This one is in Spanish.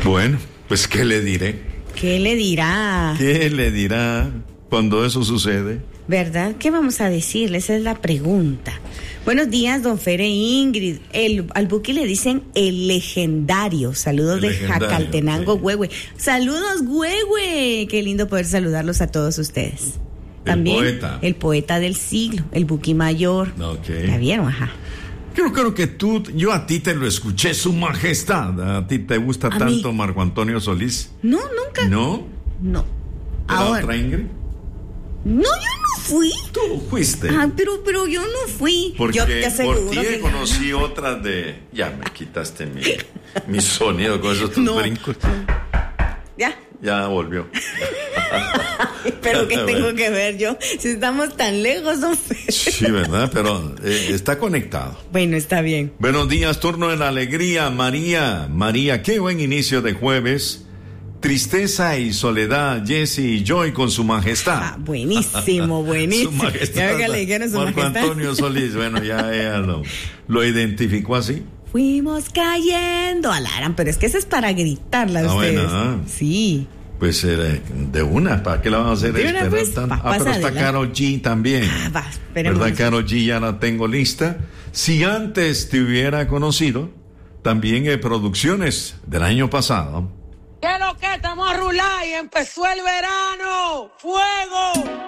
Bueno, pues ¿qué le diré? ¿Qué le dirá? ¿Qué le dirá cuando eso sucede? ¿Verdad? ¿Qué vamos a decirle? Esa es la pregunta. Buenos días, don Fer e Ingrid. Al Buki le dicen el legendario. Saludos de Jacaltenango, sí. Güehue. Saludos, Güehue. Qué lindo poder saludarlos a todos ustedes. También el poeta del siglo, el Buki mayor. Okay. ¿La vieron? Ajá. Creo que yo a ti te lo escuché, su majestad. ¿A ti te gusta tanto Marco Antonio Solís? No, nunca. ¿No? No. ¿Era otra Ingrid? No, yo no fui. Tú fuiste. Pero yo no fui. Porque yo te aseguro por ti que conocí otras de... Ya me quitaste mi sonido con esos tus brincos. Ya volvió. Pero ¿qué tengo que ver yo? Si estamos tan lejos, don Fer. Sí, ¿verdad? Pero está conectado. Bueno, está bien. Buenos días, turno de la alegría, María. María, qué buen inicio de jueves. Tristeza y soledad, Jesse y Joy con su majestad. Buenísimo. Su majestad. Ya que le dijeron su Marco majestad. Antonio Solís, bueno, ya ella lo identificó así. Fuimos cayendo, Alarán, pero es que eso es para gritarla a ustedes. Bueno, sí. Pues de una, ¿para qué la vamos a hacer esperar pues, tanto? Pero está Karol G también. ¿Verdad? Karol G ya la tengo lista. Si antes te hubiera conocido, también producciones del año pasado. ¿Qué es lo que estamos a rular y empezó el verano? ¡Fuego!